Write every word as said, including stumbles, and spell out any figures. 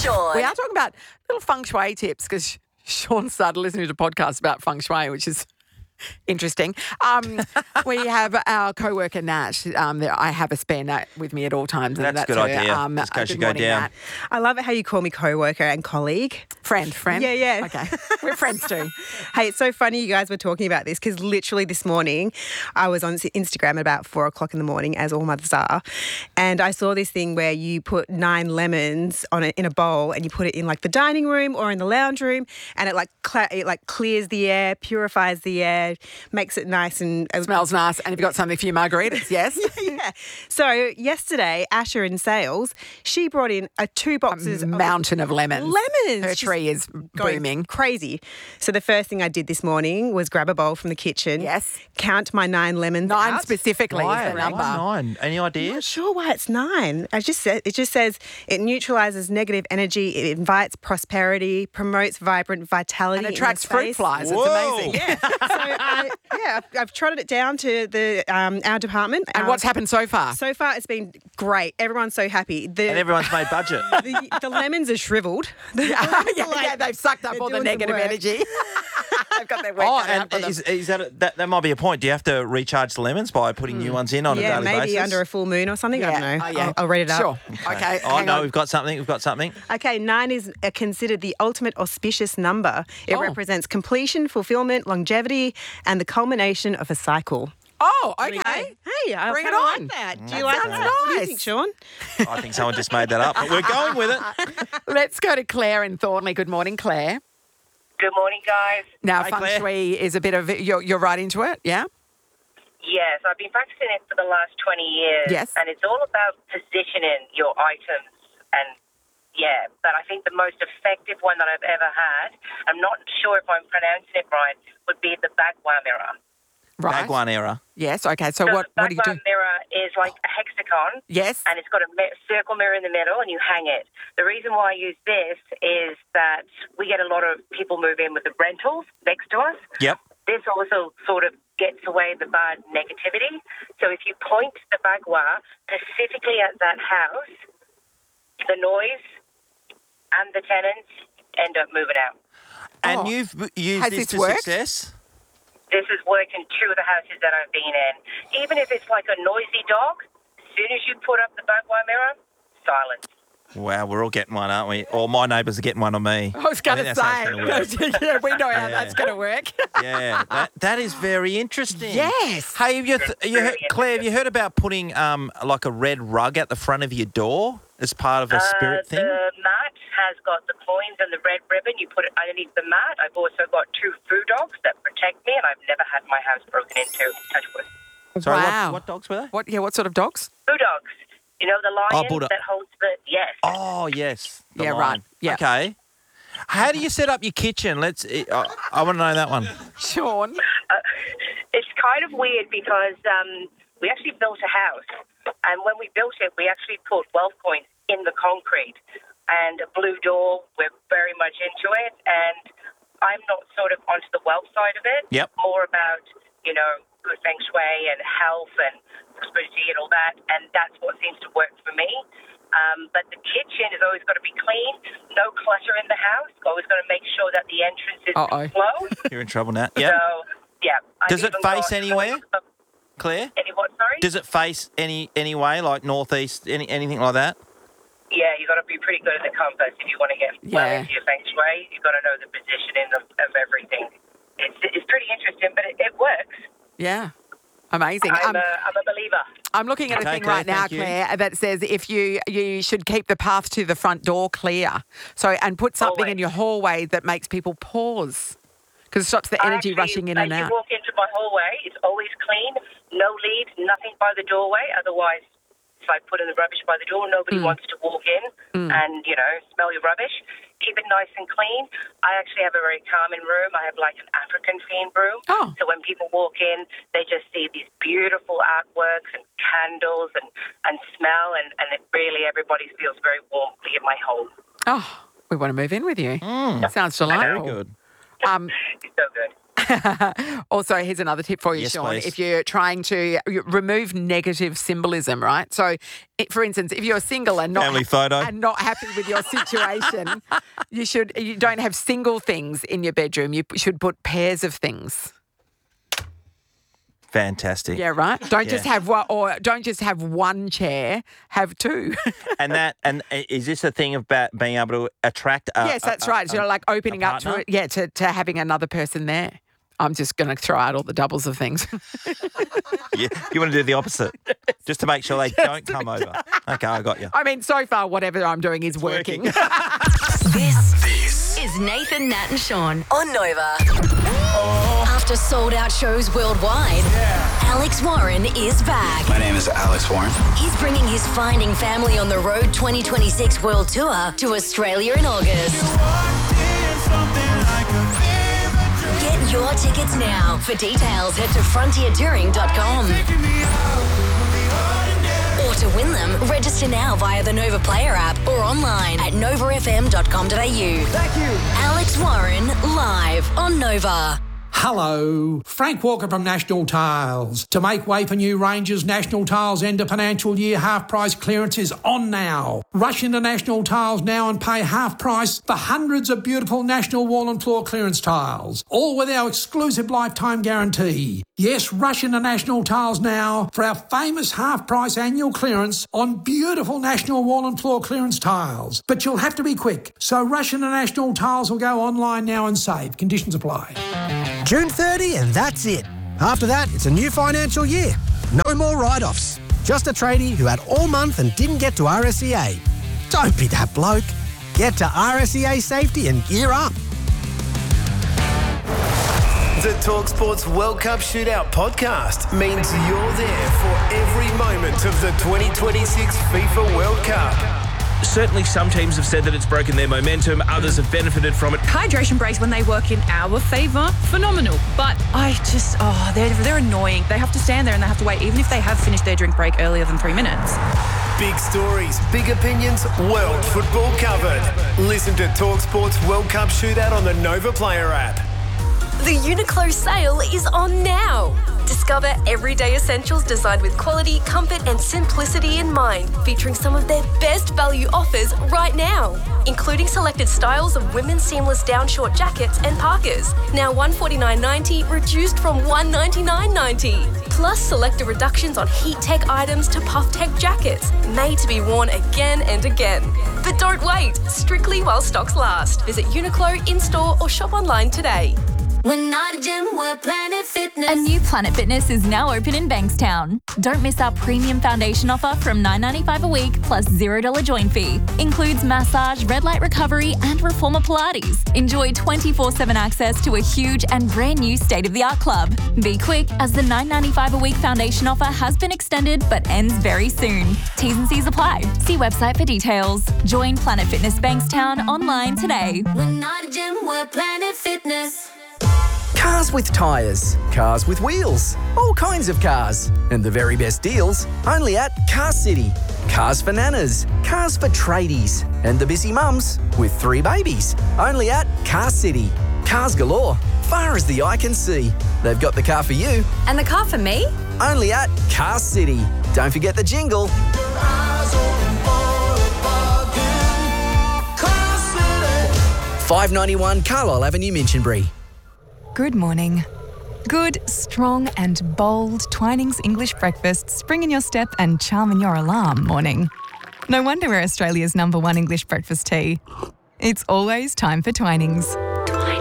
Sean. We are talking about little feng shui tips because Sean started listening to podcasts about feng shui, which is interesting. Um, we have our co-worker Nat. Um, that I have a spare Nat with me at all times. And That's that's a good her. idea. Um, Just in uh, case you good go morning, down. Nat. I love it how you call me co-worker and colleague. Friend, friend. Yeah, yeah. Okay, we're friends too. Hey, it's so funny you guys were talking about this because literally this morning I was on Instagram at about four o'clock in the morning, as all mothers are, and I saw this thing where you put nine lemons on it in a bowl and you put it in like the dining room or in the lounge room, and it like cl- it like clears the air, purifies the air, makes it nice and uh, Smells nice. And you've got something for your margaritas, yes? yeah. So yesterday, Asher in sales, she brought in a two boxes A of mountain of lemons. lemons. Her She's tree is going booming. crazy. So the first thing I did this morning was grab a bowl from the kitchen. Yes. Count my nine lemons. Nine out. specifically Why, is the why number. nine? Any Not ideas? sure why it's nine. I just said it just says it neutralizes negative energy, it invites prosperity, promotes vibrant vitality, And in attracts your fruit space. flies. Whoa. It's amazing. Yeah. so I, yeah, I've, I've trotted it down to the um, our department. And Um, what's happened so far? So far, it's been great. Everyone's so happy. The, And everyone's made budget. the, the lemons are shriveled. yeah, yeah, Like, they've sucked up they're all the doing some negative work. energy. They've got their work Oh, cut out and for them. is, is that, a, that that might be a point? Do you have to recharge the lemons by putting new ones in on Yeah, a daily maybe basis? under a full moon or something. I don't know. Oh, yeah. I'll, I'll read it up. Sure. Okay. Oh hang no, on. we've got something. We've got something. Okay, nine is uh, considered the ultimate auspicious number. It Oh. represents completion, fulfillment, longevity, and the culmination of a cycle. Oh, okay. Hey, I Bring it kinda on. like that. Do That you like sounds that? What do you nice. think, Sean? I think someone just made that up, but we're going with it. Let's go to Claire in Thornley. Good morning, Claire. Good morning, guys. Now, Hi, feng Claire. shui is a bit of, you're, you're right into it, yeah? Yes, I've been practicing it for the last twenty years. Yes. And it's all about positioning your items. And, yeah, but I think the most effective one that I've ever had, I'm not sure if I'm pronouncing it right, would be the Bagua mirror. Right. Bag one error. Yes, okay. So, So what, the what do you do? Bagua mirror is like a hexagon. Yes. And it's got a mi- circle mirror in the middle, and you hang it. The reason why I use this is that we get a lot of people move in with the rentals next to us. Yep. This also sort of gets away the bad negativity. So if you point the bagua specifically at that house, the noise and the tenants end up moving out. And Oh. you've used Has this this to worked? success? This has worked in two of the houses that I've been in. Even if it's like a noisy dog, as soon as you put up the bagua mirror, silence. Wow, we're all getting one, aren't we? Or my neighbours are getting one on me. I was going I to think that's how it's say, gonna work. yeah, we know how Yeah. that's going to work. Yeah, that, that is very interesting. Yes. Hey, have you, th- you heard, Very Claire, have you heard about putting um like a red rug at the front of your door as part of a spirit uh, thing? The mat has got the coins and the red ribbon. You put it underneath the mat. I've also got two food dogs that protect me, and I've never had my house broken into. Touch wood. Sorry, wow. what, what dogs were they? What, yeah, what sort of dogs? Food dogs. You know the lion bulldog. that holds the... Yes. Oh, yes. the Yeah, lion. right. Yeah. Okay. How do you set up your kitchen? Let's. Uh, I want to know that one. Sean. Uh, it's kind of weird because um, we actually built a house, and when we built it, we actually put wealth coins in the concrete and a blue door. We're very much into it, and I'm not sort of onto the wealth side of it. Yep. More about, you know, good feng shui and health and prosperity and all that, and that's what seems to work for me. Um, but the kitchen has always got to be clean, no clutter in the house. Always got to make sure that the entrance is Uh-oh. closed. You're in trouble now. Yeah. So, yeah. I've Does it even face got- anywhere? Claire? Any what, sorry? Does it face any any way, like northeast, any anything like that? Yeah, you got to be pretty good at the compass if you want to get well Yeah. into your feng shui. You've got to know the positioning of, of everything. It's it's pretty interesting, but it, it works. Yeah. Amazing. I'm, Um, a, I'm a believer. I'm looking at a Okay, thing Claire, right now, thank you. Claire, that says if you you should keep the path to the front door clear. So and put something Always. in your hallway that makes people pause because it stops the I energy actually, rushing in as and out. You walk into my hallway, it's always clean, no leaves, nothing by the doorway. Otherwise, if I put in the rubbish by the door, nobody Mm. wants to walk in and, you know, smell your rubbish. Keep it nice and clean. I actually have a very calming room. I have like an African theme room. Oh. So when people walk in, they just see these beautiful artworks and candles and, and smell, and, and it really, everybody feels very warmly in my home. Oh, we want to move in with you. Mm. Sounds Very delightful. good. Um, It's so good. Also, here's another tip for you, Yes, Sean. please. If you're trying to remove negative symbolism, right? So, it, for instance, if you're single and not Family photo. and not happy with your situation, you should you don't have single things in your bedroom. You should put pairs of things. Fantastic. Yeah, right. Don't just Yeah. have one, or don't just have one chair. Have two. And that and is this a thing about being able to attract? A, yes, that's a- right. So a- you're like opening a up to partner? it. Yeah, to to having another person there. I'm just going to throw out all the doubles of things. Yeah, you want to do the opposite, just to make sure they don't come over. Okay, I got you. I mean, so far, whatever I'm doing is working. working. This, this is Nathan, Nat and Sean on Nova. After sold-out shows worldwide, Alex Warren is back. My name is Alex Warren. He's bringing his Finding Family on the Road twenty twenty-six World Tour to Australia in August. Get your tickets now. For details, head to frontier touring dot com. Or to win them, register now via the Nova Player app or online at nova f m dot com dot a u. Thank you. Alex Warren, live on Nova. Hello, Frank Walker from National Tiles. To make way for new ranges, National Tiles end of financial year half price clearance is on now. Rush into National Tiles now and pay half price for hundreds of beautiful National wall and floor clearance tiles, all with our exclusive lifetime guarantee. Yes, rush into National Tiles now for our famous half price annual clearance on beautiful National wall and floor clearance tiles. But you'll have to be quick, so rush into National Tiles or go online now and save. Conditions apply. June thirtieth and that's it. After that, it's a new financial year. No more write-offs. Just a tradie who had all month and didn't get to R S E A. Don't be that bloke. Get to R S E A Safety and gear up. The TalkSports World Cup Shootout podcast means you're there for every moment of the twenty twenty-six FIFA World Cup. Certainly some teams have said that it's broken their momentum, others have benefited from it. Hydration breaks, when they work in our favour, phenomenal. But I just, oh, they're, they're annoying. They have to stand there and they have to wait, even if they have finished their drink break earlier than three minutes. Big stories, big opinions, world football covered. Listen to TalkSports World Cup Shootout on the Nova Player app. The Uniqlo sale is on now. Discover everyday essentials designed with quality, comfort and simplicity in mind, featuring some of their best value offers right now, including selected styles of women's seamless down short jackets and parkas, now one hundred forty-nine dollars ninety, reduced from one hundred ninety-nine dollars ninety. Plus selected reductions on heat tech items to puff tech jackets, made to be worn again and again. But don't wait, strictly while stocks last. Visit Uniqlo in-store or shop online today. We're not a gym, we're Planet Fitness. A new Planet Fitness is now open in Bankstown. Don't miss our premium foundation offer from nine dollars ninety-five a week plus zero dollars join fee. Includes massage, red light recovery and Reformer Pilates. Enjoy twenty-four seven access to a huge and brand new state-of-the-art club. Be quick, as the nine dollars ninety-five a week foundation offer has been extended but ends very soon. T's and C's apply. See website for details. Join Planet Fitness Bankstown online today. We're not a gym, we're Planet Fitness. Cars with tyres, cars with wheels, all kinds of cars. And the very best deals only at Car City. Cars for nanas, cars for tradies, and the busy mums with three babies. Only at Car City. Cars galore, far as the eye can see. They've got the car for you. And the car for me? Only at Car City. Don't forget the jingle. five ninety-one Carlisle Avenue, Minchinbury. Good morning. Good, strong and bold Twinings English breakfast spring in your step and charm in your alarm morning. No wonder we're Australia's number one English breakfast tea. It's always time for Twinings. Twinings.